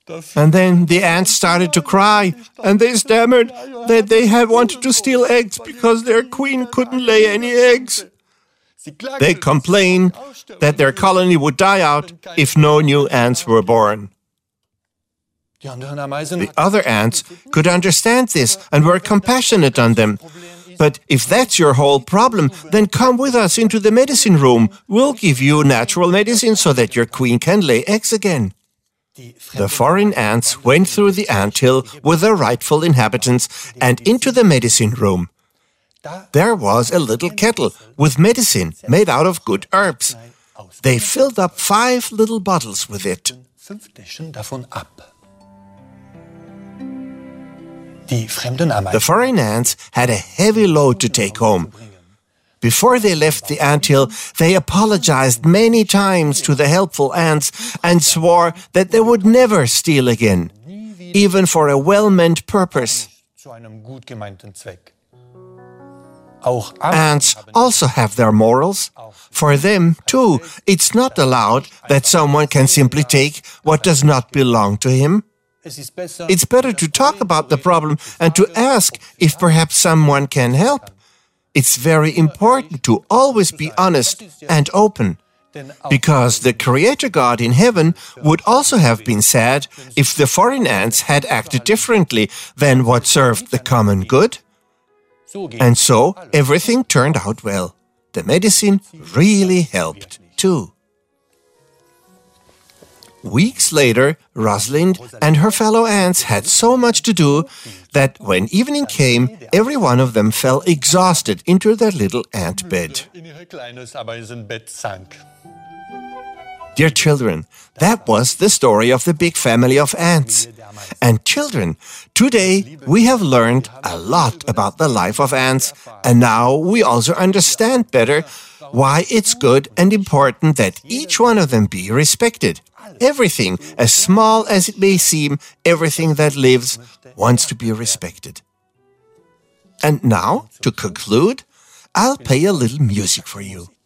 And then the ants started to cry, and they stammered that they had wanted to steal eggs because their queen couldn't lay any eggs. They complained that their colony would die out if no new ants were born. The other ants could understand this and were compassionate on them. But if that's your whole problem, then come with us into the medicine room. We'll give you natural medicine so that your queen can lay eggs again. The foreign ants went through the anthill with the rightful inhabitants and into the medicine room. There was a little kettle with medicine made out of good herbs. They filled up 5 little bottles with it. The foreign ants had a heavy load to take home. Before they left the anthill, they apologized many times to the helpful ants and swore that they would never steal again, even for a well-meant purpose. Ants also have their morals. For them, too, it's not allowed that someone can simply take what does not belong to him. It's better to talk about the problem and to ask if perhaps someone can help. It's very important to always be honest and open, because the Creator God in heaven would also have been sad if the foreign ants had acted differently than what served the common good. And so everything turned out well. The medicine really helped too. Weeks later, Rosalind and her fellow ants had so much to do that when evening came, every one of them fell exhausted into their little ant bed. Dear children, that was the story of the big family of ants. And children, today we have learned a lot about the life of ants, and now we also understand better why it's good and important that each one of them be respected. Everything, as small as it may seem, everything that lives wants to be respected. And now, to conclude, I'll play a little music for you.